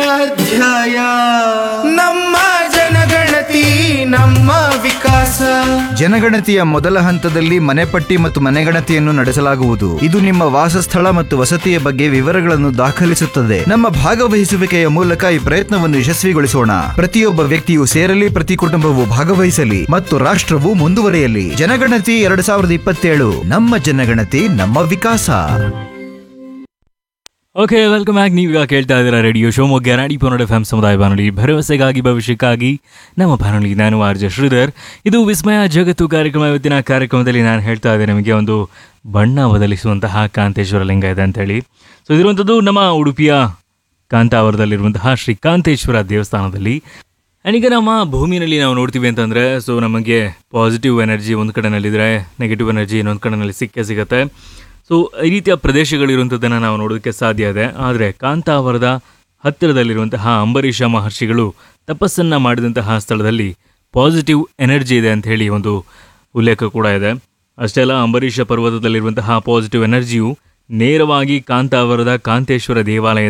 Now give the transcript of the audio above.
ಅಧ್ಯಾಯ ನಮ್ಮ ಜನಗಣತಿ ನಮ್ಮ ವಿಕಾಸ. ಜನಗಣತಿಯ ಮೊದಲ ಹಂತದಲ್ಲಿ ಮನೆಪಟ್ಟಿ ಮತ್ತು ಮನೆಗಣತಿಯನ್ನು ನಡೆಸಲಾಗುವುದು. ಇದು ನಿಮ್ಮ ವಾಸಸ್ಥಳ ಮತ್ತು ವಸತಿಯ ಬಗ್ಗೆ ವಿವರಗಳನ್ನು ದಾಖಲಿಸುತ್ತದೆ. ನಮ್ಮ ಭಾಗವಹಿಸುವಿಕೆಯ ಮೂಲಕ ಈ ಪ್ರಯತ್ನವನ್ನು ಯಶಸ್ವಿಗೊಳಿಸೋಣ. ಪ್ರತಿಯೊಬ್ಬ ವ್ಯಕ್ತಿಯು ಸೇರಲಿ, ಪ್ರತಿ ಕುಟುಂಬವು ಭಾಗವಹಿಸಲಿ ಮತ್ತು ರಾಷ್ಟ್ರವು ಮುಂದುವರಿಯಲಿ. ಜನಗಣತಿ 2027, ನಮ್ಮ ಜನಗಣತಿ ನಮ್ಮ ವಿಕಾಸ. Okay, welcome back. ನೀವೀಗ ಕೇಳ್ತಾ ಇದ್ದೀರಾ ರೇಡಿಯೋ ಶಿವಮೊಗ್ಗ 90.1 FM ಸಮುದಾಯ ಬಾನುಲಿ, ಭರವಸೆಗಾಗಿ ಭವಿಷ್ಯಕ್ಕಾಗಿ ನಮ್ಮ ಬಾನುಲಿ. ನಾನು ಆರ್.ಜೆ. ಶ್ರೀಧರ್. ಇದು ವಿಸ್ಮಯ ಜಗತ್ತು ಕಾರ್ಯಕ್ರಮ. ಇವತ್ತಿನ ಕಾರ್ಯಕ್ರಮದಲ್ಲಿ ನಾನು ಹೇಳ್ತಾ ಇದ್ದೆ ನಿಮಗೆ ಒಂದು ಬಣ್ಣ ಬದಲಿಸುವಂತಹ ಕಾಂತೇಶ್ವರ ಲಿಂಗ ಇದೆ ಅಂತೇಳಿ. ಸೊ ಇದಿರುವಂಥದ್ದು ನಮ್ಮ ಉಡುಪಿಯ ಕಾಂತಾವರದಲ್ಲಿರುವಂತಹ ಶ್ರೀ ಕಾಂತೇಶ್ವರ ದೇವಸ್ಥಾನದಲ್ಲಿ. ಆ್ಯಂಡ್ ಈಗ ನಮ್ಮ ಭೂಮಿನಲ್ಲಿ ನಾವು ನೋಡ್ತೀವಿ ಅಂತಂದರೆ, ಸೊ ನಮಗೆ ಪಾಸಿಟಿವ್ ಎನರ್ಜಿ ಒಂದು ಕಡೆನಲ್ಲಿದ್ದರೆ ನೆಗೆಟಿವ್ ಎನರ್ಜಿ ಇನ್ನೊಂದು ಕಡೆನಲ್ಲಿ ಸಿಗುತ್ತೆ. ಸೊ ಈ ರೀತಿಯ ಪ್ರದೇಶಗಳಿರುವಂಥದ್ದನ್ನು ನಾವು ನೋಡೋದಕ್ಕೆ ಸಾಧ್ಯ ಇದೆ. ಆದರೆ ಕಾಂತಾವರದ ಹತ್ತಿರದಲ್ಲಿರುವಂತಹ ಅಂಬರೀಷ ಮಹರ್ಷಿಗಳು ತಪಸ್ಸನ್ನು ಮಾಡಿದಂತಹ ಸ್ಥಳದಲ್ಲಿ ಪಾಸಿಟಿವ್ ಎನರ್ಜಿ ಇದೆ ಅಂತ ಹೇಳಿ ಒಂದು ಉಲ್ಲೇಖ ಕೂಡ ಇದೆ. ಅಷ್ಟೇ ಅಲ್ಲ, ಅಂಬರೀಷ ಪರ್ವತದಲ್ಲಿರುವಂತಹ ಪಾಸಿಟಿವ್ ಎನರ್ಜಿಯು ನೇರವಾಗಿ ಕಾಂತಾವರದ ಕಾಂತೇಶ್ವರ ದೇವಾಲಯದ